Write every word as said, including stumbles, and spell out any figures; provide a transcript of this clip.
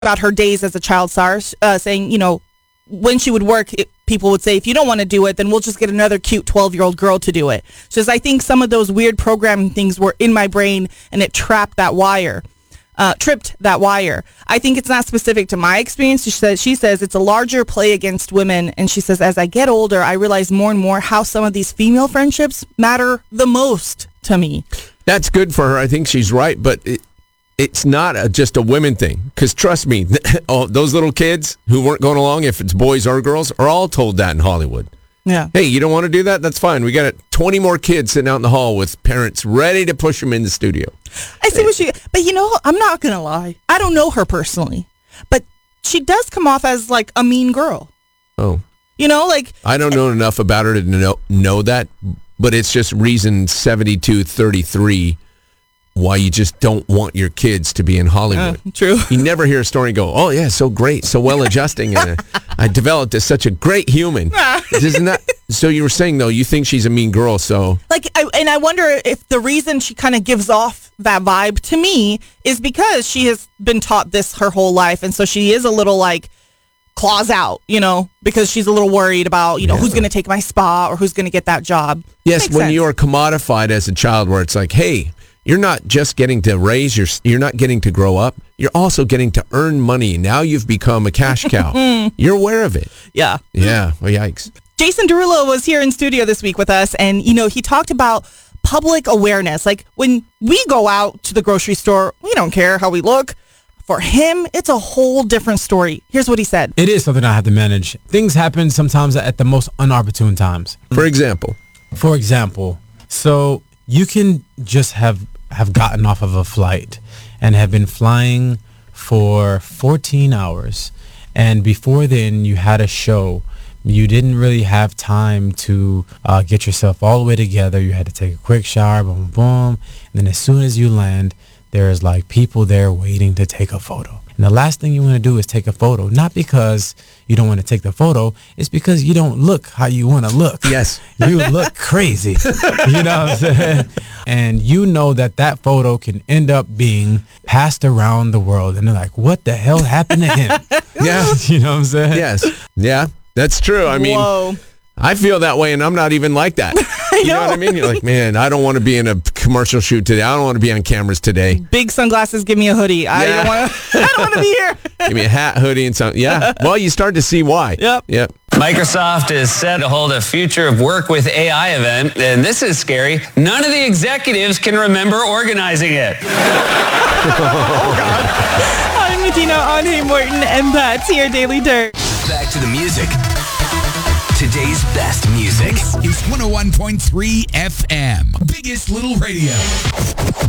about her days as a child star, uh, saying, you know, when she would work, it, people would say, if you don't want to do it, then we'll just get another cute twelve-year-old girl to do it. She says, I think some of those weird programming things were in my brain, and it trapped that wire, uh, tripped that wire. I think it's not specific to my experience. She says, she says it's a larger play against women, and she says, as I get older, I realize more and more how some of these female friendships matter the most to me. That's good for her. I think she's right, but it, it's not a, just a women thing. Because trust me, all, those little kids who weren't going along, if it's boys or girls, are all told that in Hollywood. Yeah. Hey, you don't want to do that? That's fine. We got twenty more kids sitting out in the hall with parents ready to push them in the studio. I see what she, but you know, I'm not going to lie. I don't know her personally, but she does come off as like a mean girl. Oh. You know, like. I don't know enough about her to know, know that, but it's just reason seventy-two thirty-three why you just don't want your kids to be in Hollywood. Uh, true. You never hear a story and go, oh, yeah, so great, so well adjusting. And uh, I developed as such a great human. Isn't that, so you were saying, though, you think she's a mean girl, so. Like, I, and I wonder if the reason she kind of gives off that vibe to me is because she has been taught this her whole life. And so she is a little like claws out, you know, because she's a little worried about, you know, yeah. who's going to take my spot or who's going to get that job. Yes, Makes when sense. you are commodified as a child where it's like, hey, you're not just getting to raise your, you're not getting to grow up. You're also getting to earn money. Now you've become a cash cow. You're aware of it. Yeah. Yeah. Well, yikes. Jason Derulo was here in studio this week with us, and, you know, he talked about public awareness. Like, when we go out to the grocery store, we don't care how we look. For him, it's a whole different story. Here's what he said. It is something I have to manage. Things happen sometimes at the most unopportune times. For example? For example, so you can just have, have gotten off of a flight and have been flying for fourteen hours. And before then, you had a show. You didn't really have time to uh, get yourself all the way together. You had to take a quick shower, boom, boom, boom. And then as soon as you land, there's like people there waiting to take a photo. And the last thing you want to do is take a photo, not because you don't want to take the photo. It's because you don't look how you want to look. Yes. You look crazy. You know what I'm saying? And you know that that photo can end up being passed around the world. And they're like, what the hell happened to him? Yeah. You know what I'm saying? Yes. Yeah, that's true. I mean, Whoa. I feel that way, and I'm not even like that. You know. know what I mean? You're like, man, I don't want to be in a commercial shoot today. I don't want to be on cameras today. Big sunglasses, give me a hoodie. I Yeah. don't want to. I don't want to be here. Give me a hat, hoodie, and something. Yeah. Well, you start to see why. Yep. Yep. Microsoft is set to hold a Future of Work with A I event, and this is scary. None of the executives can remember organizing it. Oh, God. I'm Medina, Ane Morton, and that's your Daily Dirt. Back to the music. Today's best music This is one oh one point three F M. Biggest Little Radio.